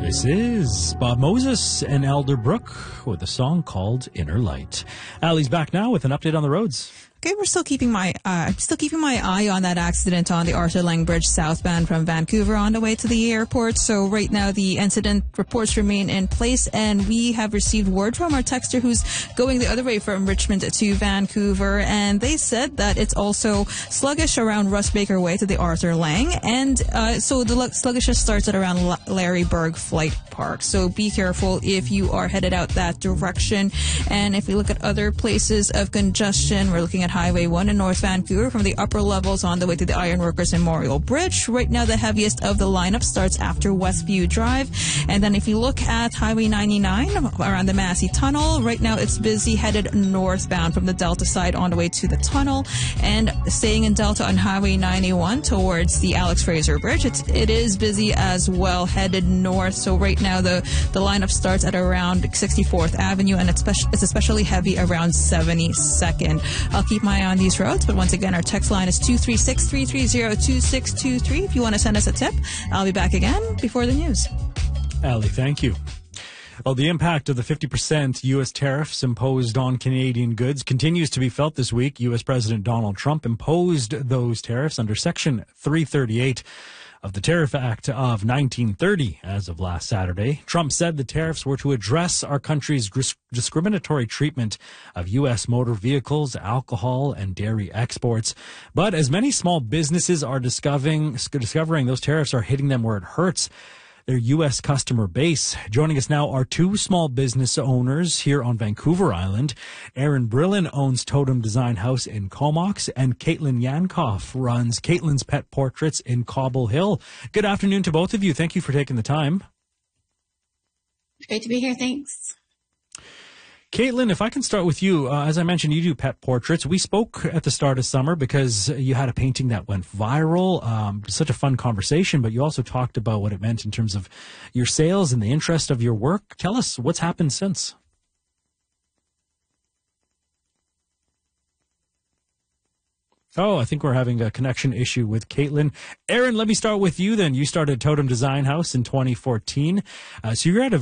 This is Bob Moses and Elder Brook with a song called Inner Light. Allie's back now with an update on the roads. Okay, we're still keeping my eye on that accident on the Arthur Lang Bridge southbound from Vancouver on the way to the airport. So right now the incident reports remain in place, and we have received word from our texter who's going the other way from Richmond to Vancouver, and they said that it's also sluggish around Russ Baker Way to the Arthur Lang, and so the sluggishness starts at around Larry Berg Flight Park. So be careful if you are headed out that direction. And if we look at other places of congestion, we're looking at Highway 1 in North Vancouver from the upper levels on the way to the Ironworkers Memorial Bridge. Right now, the heaviest of the lineup starts after Westview Drive. And then if you look at Highway 99 around the Massey Tunnel, right now it's busy headed northbound from the Delta side on the way to the tunnel. And staying in Delta on Highway 91 towards the Alex Fraser Bridge, it is busy as well headed north. So right now the lineup starts at around 64th Avenue, and it's especially heavy around 72nd. I'll keep my eye on these roads, but once again, our text line is 236-330-2623. If you want to send us a tip, I'll be back again before the news. Allie, thank you. Well, the impact of the 50% U.S. tariffs imposed on Canadian goods continues to be felt this week. U.S. President Donald Trump imposed those tariffs under Section 338 of the Tariff Act of 1930 as of last Saturday. Trump said the tariffs were to address our country's discriminatory treatment of U.S. motor vehicles, alcohol, and dairy exports. But as many small businesses are discovering those tariffs are hitting them where it hurts their U.S. customer base. Joining us now are two small business owners here on Vancouver Island. Aaron Brillin owns Totem Design House in Comox, and Caitlin Yankoff runs Caitlin's Pet Portraits in Cobble Hill. Good afternoon to both of you. Thank you for taking the time. Great to be here. Thanks. Caitlin, if I can start with you, as I mentioned, you do pet portraits. We spoke at the start of summer because you had a painting that went viral. Such a fun conversation, but you also talked about what it meant in terms of your sales and the interest of your work. Tell us what's happened since. Oh, I think we're having a connection issue with Caitlin. Aaron, let me start with you then. You started Totem Design House in 2014. So you're at a